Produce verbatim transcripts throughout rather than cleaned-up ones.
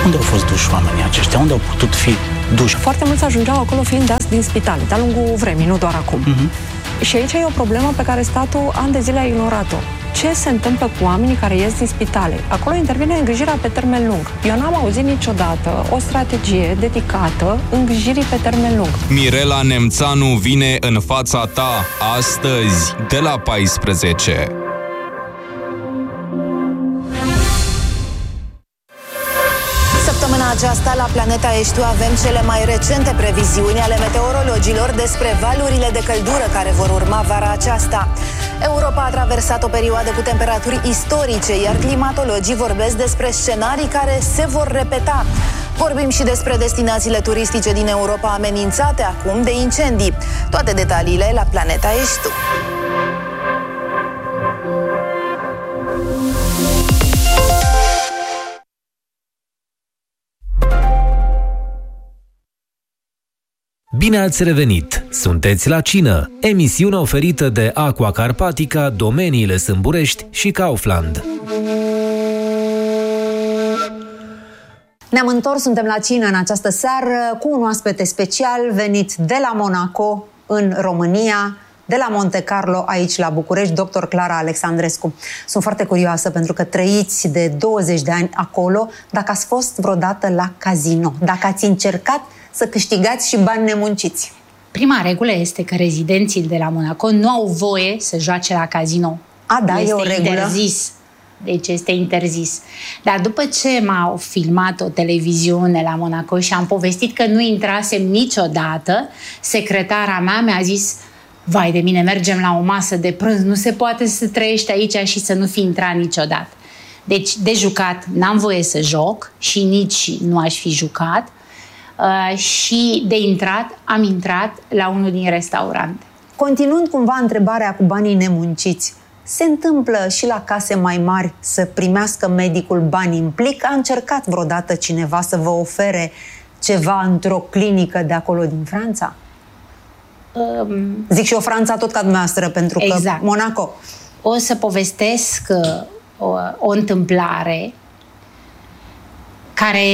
Unde au fost duși oamenii aceștia? Unde au putut fi duși? Foarte mulți ajungeau acolo fiind dați din spitale, de-a lungul vremii, nu doar acum. Uh-huh. Și aici e o problemă pe care statul ani de zile a ignorat-o. Ce se întâmplă cu oamenii care ies din spitale? Acolo intervine îngrijirea pe termen lung. Eu n-am auzit niciodată o strategie dedicată îngrijirii pe termen lung. Mirela Nemțanu vine în fața ta astăzi de la paisprezece. Săptămâna aceasta, la Planeta Eștiu, avem cele mai recente previziuni ale meteorologilor despre valurile de căldură care vor urma vara aceasta. Europa a traversat o perioadă cu temperaturi istorice, iar climatologii vorbesc despre scenarii care se vor repeta. Vorbim și despre destinațiile turistice din Europa amenințate acum de incendii. Toate detaliile la Planeta Eștiu. Bine ați revenit! Sunteți la Cină, emisiunea oferită de Aqua Carpatica, Domeniile Sâmburești și Kaufland. Ne-am întors, suntem la Cină în această seară cu un oaspete special venit de la Monaco, în România, de la Monte Carlo, aici la București, doctor Clara Alexandrescu. Sunt foarte curioasă pentru că trăiți de douăzeci de ani acolo, dacă ați fost vreodată la casino, dacă ați încercat să câștigați și bani nemunciți. Prima regulă este că rezidenții de la Monaco nu au voie să joace la casino. A, da, este e o regulă. interzis. Deci este interzis. Dar după ce m-au filmat o televiziune la Monaco și am povestit că nu intrasem niciodată, secretara mea mi-a zis: vai de mine, mergem la o masă de prânz, nu se poate să trăiești aici și să nu fi intrat niciodată. Deci de jucat n-am voie să joc și nici nu aș fi jucat. Uh, și de intrat, am intrat la unul din restaurante. Continuând cumva întrebarea cu banii nemunciți, se întâmplă și la case mai mari să primească medicul bani în plic? A încercat vreodată cineva să vă ofere ceva într-o clinică de acolo din Franța? Um, Zic și o Franța tot ca dumneavoastră, pentru că exact. Monaco. O să povestesc uh, o, o întâmplare care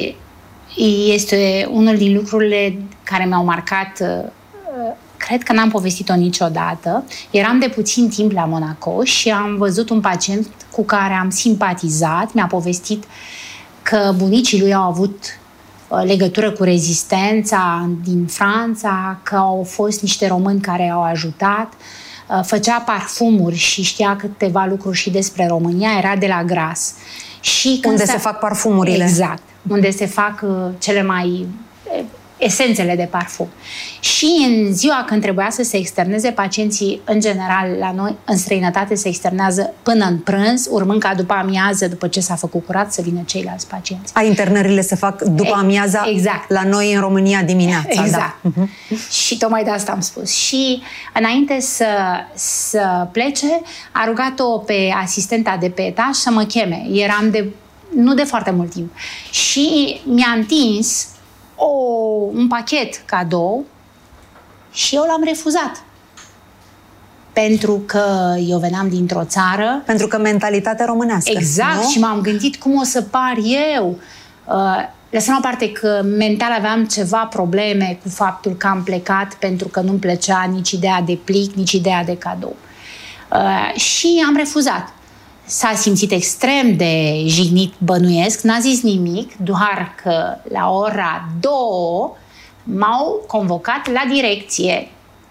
este unul din lucrurile care mi-au marcat. Cred că n-am povestit-o niciodată. Eram de puțin timp la Monaco și am văzut un pacient cu care am simpatizat. Mi-a povestit că bunicii lui au avut legătură cu rezistența din Franța, că au fost niște români care au ajutat. Făcea parfumuri și știa câteva lucruri și despre România. Era de la Gras. Și unde se fac parfumurile. Exact. Unde se fac uh, cele mai uh, esențele de parfum. Și în ziua când trebuia să se externeze, pacienții, în general, la noi, în străinătate, se externează până în prânz, urmând ca după amiază, după ce s-a făcut curat, să vină ceilalți pacienți. A, internările se fac după amiaza, exact. La noi în România dimineața. Exact. Da. Uh-huh. Și tocmai de asta am spus. Și înainte să, să plece, a rugat-o pe asistenta de pe etaj să mă cheme. Eram de nu de foarte mult timp. Și mi-a întins o, un pachet cadou și eu l-am refuzat. Pentru că eu veneam dintr-o țară... Pentru că mentalitatea românească. Exact. Nu? Și m-am gândit cum o să par eu. Uh, lăsăm la parte că mental aveam ceva probleme cu faptul că am plecat pentru că nu-mi plăcea nici ideea de plic, nici ideea de cadou. Uh, și am refuzat. S-a simțit extrem de jignit, bănuiesc, n-a zis nimic, doar că la ora două m-au convocat la direcție.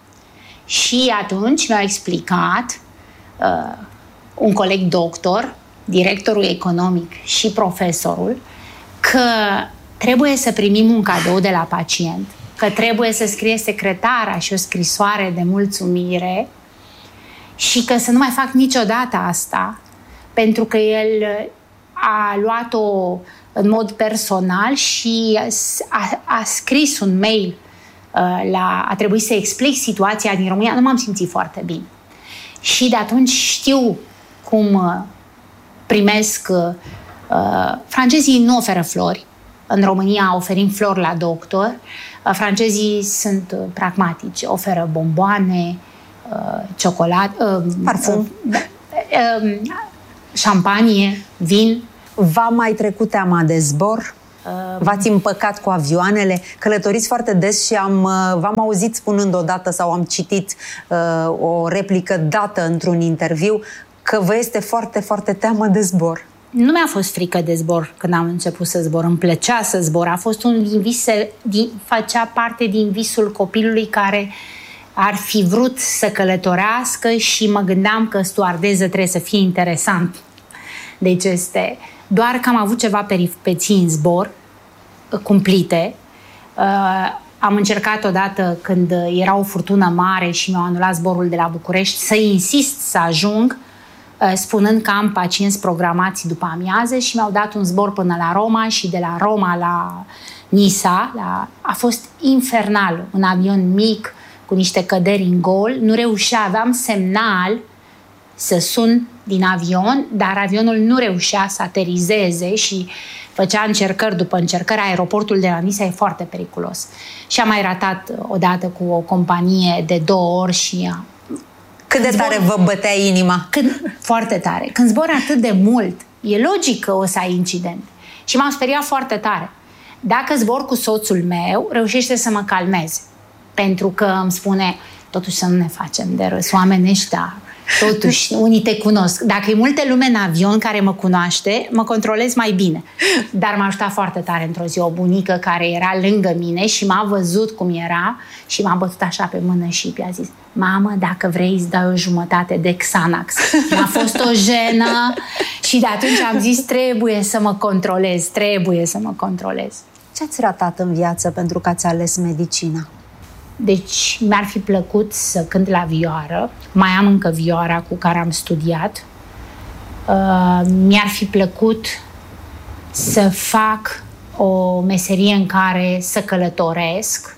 Și atunci mi-a explicat uh, un coleg doctor, directorul economic și profesorul, că trebuie să primim un cadou de la pacient, că trebuie să scrie secretara și o scrisoare de mulțumire și că să nu mai fac niciodată asta, pentru că el a luat-o în mod personal și a, a scris un mail uh, la, a trebuit să explic situația din România. Nu m-am simțit foarte bine. Și de atunci știu cum uh, primesc... Uh, francezii nu oferă flori. În România oferim flori la doctor. Uh, francezii sunt uh, pragmatici. Oferă bomboane, uh, ciocolată... Uh, Parfum. Uh, uh, uh, șampanie, vin. V-a mai trecut teama de zbor? V-ați împăcat cu avioanele? Călătoriți foarte des și am, v-am auzit spunând odată sau am citit uh, o replică dată într-un interviu că vă este foarte, foarte teamă de zbor. Nu mi-a fost frică de zbor când am început să zbor. Îmi plăcea să zbor. A fost un vis, din, făcea parte din visul copilului care ar fi vrut să călătorească și mă gândeam că stewardeză trebuie să fie interesant. Deci este... Doar că am avut ceva peripeții în zbor, cumplite. Uh, am încercat odată când era o furtună mare și mi-au anulat zborul de la București să insist să ajung, uh, spunând că am pacienți programați după amiază și mi-au dat un zbor până la Roma și de la Roma la Nisa. La... A fost infernal, un avion mic cu niște căderi în gol. Nu reușea, aveam semnal să sun din avion, dar avionul nu reușea să aterizeze și făcea încercări după încercări. Aeroportul de la Nisa e foarte periculos. Și am mai ratat odată cu o companie de două ori și... Cât de tare zbor... vă bătea inima? Când... Foarte tare. Când zbori atât de mult, e logic că o să ai incident. Și m-am speriat foarte tare. Dacă zbor cu soțul meu, reușește să mă calmeze. Pentru că îmi spune, totuși să nu ne facem de râs, oamenii ăștia... Totuși, unii te cunosc. Dacă e multe lume în avion care mă cunoaște, mă controlez mai bine. Dar m-a ajutat foarte tare într-o zi o bunică care era lângă mine și m-a văzut cum era și m-a bătut așa pe mână și mi-a zis: mamă, dacă vrei îți dau o jumătate de Xanax. Mi-a fost o jenă și de atunci am zis trebuie să mă controlez, trebuie să mă controlez. Ce ați ratat în viață pentru că ați ales medicina? Deci mi-ar fi plăcut să cânt la vioară. Mai am încă vioara cu care am studiat. Uh, mi-ar fi plăcut să fac o meserie în care să călătoresc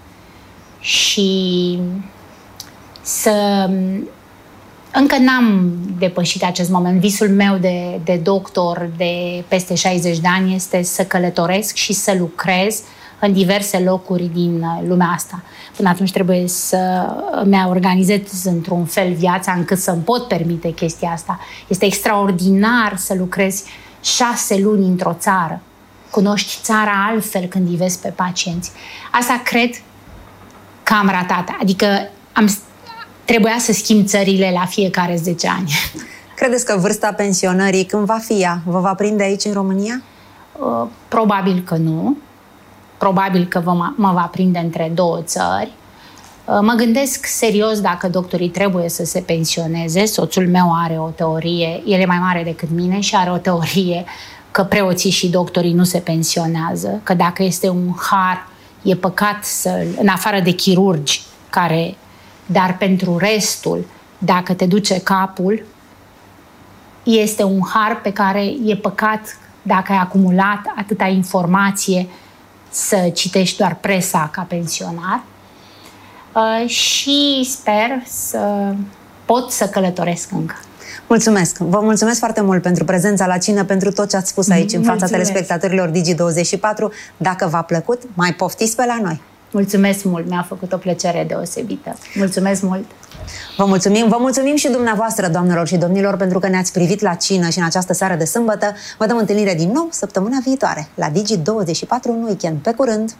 și să... Încă n-am depășit acest moment. Visul meu de, de doctor de peste șaizeci de ani este să călătoresc și să lucrez în diverse locuri din lumea asta. Până atunci trebuie să îmi organizez într-un fel viața încât să-mi pot permite chestia asta. Este extraordinar să lucrezi șase luni într-o țară. Cunoști țara altfel când îi vezi pe pacienți. Asta cred că am ratat. Adică am, trebuia să schimb țările la fiecare zece ani. Credeți că vârsta pensionării, când va fi ea, vă va prinde aici în România? Uh, probabil că nu. Probabil că vă, mă va prinde între două țări. Mă gândesc serios dacă doctorii trebuie să se pensioneze. Soțul meu are o teorie, el e mai mare decât mine și are o teorie că preoții și doctorii nu se pensionează, că dacă este un har, e păcat să, în afară de chirurgi, care, dar pentru restul, dacă te duce capul, este un har pe care e păcat dacă ai acumulat atâta informație să citești doar presa ca pensionar. Uh, și sper să pot să călătoresc încă. Mulțumesc! Vă mulțumesc foarte mult pentru prezența la cină, pentru tot ce ați spus aici în fața telespectatorilor Digi douăzeci și patru. Dacă v-a plăcut, mai poftiți pe la noi! Mulțumesc mult! Mi-a făcut o plăcere deosebită. Mulțumesc mult! Vă mulțumim! Vă mulțumim și dumneavoastră, doamnelor și domnilor, pentru că ne-ați privit la cină și în această seară de sâmbătă. Vă dăm întâlnire din nou săptămâna viitoare la Digi douăzeci și patru în weekend. Pe curând!